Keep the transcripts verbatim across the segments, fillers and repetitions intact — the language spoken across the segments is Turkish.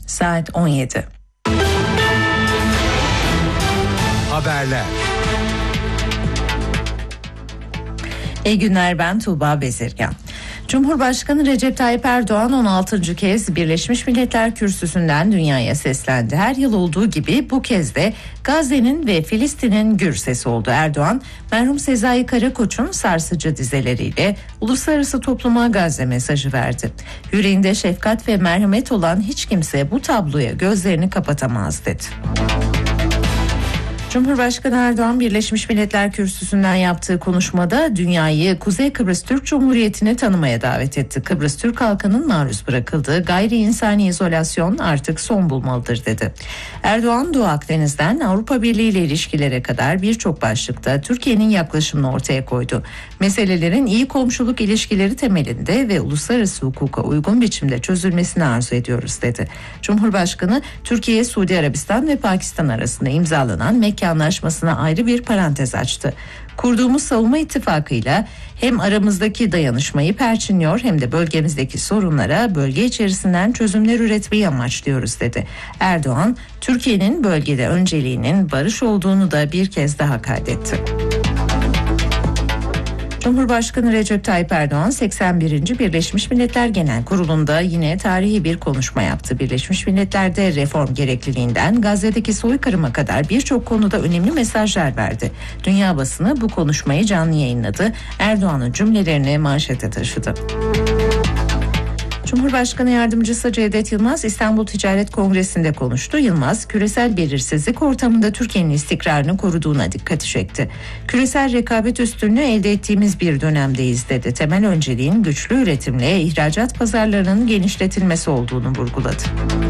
Saat on yedi. Haberler. İyi günler, ben Tuğba Bezirgan. Cumhurbaşkanı Recep Tayyip Erdoğan on altıncı kez Birleşmiş Milletler Kürsüsü'nden dünyaya seslendi. Her yıl olduğu gibi bu kez de Gazze'nin ve Filistin'in gür sesi oldu. Erdoğan, merhum Sezai Karakoç'un sarsıcı dizeleriyle uluslararası topluma Gazze mesajı verdi. Yüreğinde şefkat ve merhamet olan hiç kimse bu tabloya gözlerini kapatamaz dedi. Cumhurbaşkanı Erdoğan Birleşmiş Milletler Kürsüsü'nden yaptığı konuşmada dünyayı Kuzey Kıbrıs Türk Cumhuriyeti'ni tanımaya davet etti. Kıbrıs Türk halkının maruz bırakıldığı gayri insani izolasyon artık son bulmalıdır dedi. Erdoğan, Doğu Akdeniz'den Avrupa Birliği ile ilişkilere kadar birçok başlıkta Türkiye'nin yaklaşımını ortaya koydu. Meselelerin iyi komşuluk ilişkileri temelinde ve uluslararası hukuka uygun biçimde çözülmesini arzu ediyoruz dedi. Cumhurbaşkanı, Türkiye, Suudi Arabistan ve Pakistan arasında imzalanan Mekke Anlaşması'na ayrı bir parantez açtı. Kurduğumuz savunma ittifakıyla hem aramızdaki dayanışmayı perçinliyor hem de bölgemizdeki sorunlara bölge içerisinden çözümler üretmeyi amaçlıyoruz dedi. Erdoğan, Türkiye'nin bölgede önceliğinin barış olduğunu da bir kez daha kaydetti. Cumhurbaşkanı Recep Tayyip Erdoğan seksen birinci Birleşmiş Milletler Genel Kurulu'nda yine tarihi bir konuşma yaptı. Birleşmiş Milletler'de reform gerekliliğinden Gazze'deki soykırıma kadar birçok konuda önemli mesajlar verdi. Dünya basını bu konuşmayı canlı yayınladı. Erdoğan'ın cümlelerini manşete taşıdı. Cumhurbaşkanı Yardımcısı Cevdet Yılmaz İstanbul Ticaret Kongresi'nde konuştu. Yılmaz, küresel belirsizlik ortamında Türkiye'nin istikrarını koruduğuna dikkat çekti. Küresel rekabet üstünlüğü elde ettiğimiz bir dönemdeyiz dedi. Temel önceliğin güçlü üretimle ihracat pazarlarının genişletilmesi olduğunu vurguladı.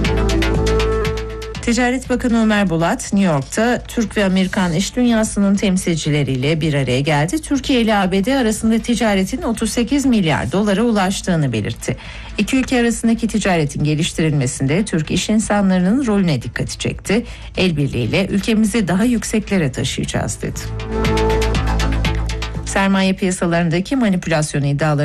Ticaret Bakanı Ömer Bolat, New York'ta Türk ve Amerikan iş dünyasının temsilcileriyle bir araya geldi. Türkiye ile A B D arasında ticaretin otuz sekiz milyar dolara ulaştığını belirtti. İki ülke arasındaki ticaretin geliştirilmesinde Türk iş insanlarının rolüne dikkati çekti. El birliğiyle ülkemizi daha yükseklere taşıyacağız dedi. Sermaye piyasalarındaki manipülasyon iddiaları